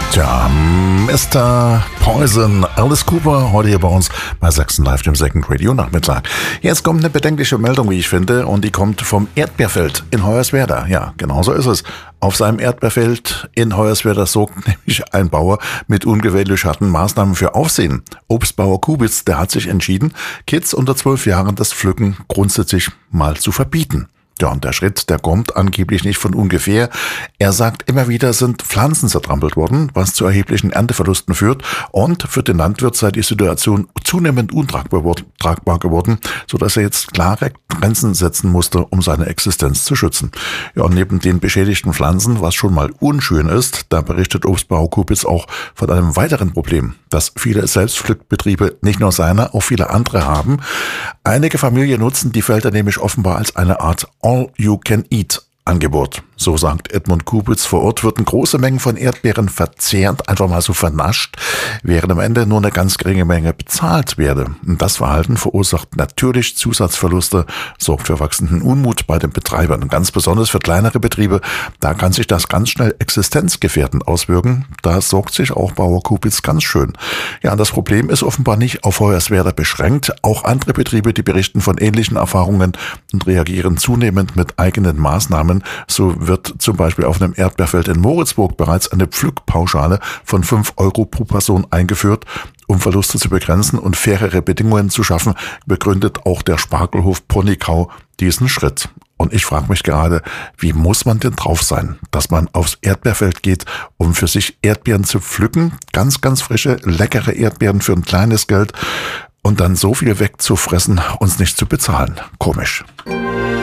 Tja, Mr. Poison, Alice Cooper, heute hier bei uns bei Sachsen Live, dem Second Radio Nachmittag. Jetzt kommt eine bedenkliche Meldung, wie ich finde, und die kommt vom Erdbeerfeld in Hoyerswerda. Ja, genau so ist es. Auf seinem Erdbeerfeld in Hoyerswerda sorgt nämlich ein Bauer mit ungewöhnlich harten Maßnahmen für Aufsehen. Obstbauer Kubitz, der hat sich entschieden, Kids unter 12 Jahren das Pflücken grundsätzlich mal zu verbieten. Ja, und der Schritt, der kommt angeblich nicht von ungefähr. Er sagt, immer wieder sind Pflanzen zertrampelt worden, was zu erheblichen Ernteverlusten führt. Und für den Landwirt sei die Situation zunehmend untragbar geworden, sodass er jetzt klare Grenzen setzen musste, um seine Existenz zu schützen. Ja, und neben den beschädigten Pflanzen, was schon mal unschön ist, da berichtet Obstbauer Kubitz auch von einem weiteren Problem, das viele Selbstpflückbetriebe, nicht nur seine, auch viele andere haben. Einige Familien nutzen die Felder nämlich offenbar als eine Art All-You-Can-Eat-Angebot. So sagt Edmund Kubitz, vor Ort würden große Mengen von Erdbeeren verzehrt, einfach mal so vernascht, während am Ende nur eine ganz geringe Menge bezahlt werde. Und das Verhalten verursacht natürlich Zusatzverluste, sorgt für wachsenden Unmut bei den Betreibern. Und ganz besonders für kleinere Betriebe, da kann sich das ganz schnell existenzgefährdend auswirken. Da sorgt sich auch Bauer Kubitz ganz schön. Ja, und das Problem ist offenbar nicht auf Hoyerswerda beschränkt. Auch andere Betriebe, die berichten von ähnlichen Erfahrungen und reagieren zunehmend mit eigenen Maßnahmen. So wird zum Beispiel auf einem Erdbeerfeld in Moritzburg bereits eine Pflückpauschale von 5 Euro pro Person eingeführt. Um Verluste zu begrenzen und fairere Bedingungen zu schaffen, begründet auch der Spargelhof Ponickau diesen Schritt. Und ich frage mich gerade, wie muss man denn drauf sein, dass man aufs Erdbeerfeld geht, um für sich Erdbeeren zu pflücken, ganz, ganz frische, leckere Erdbeeren für ein kleines Geld und dann so viel wegzufressen, uns nicht zu bezahlen. Komisch.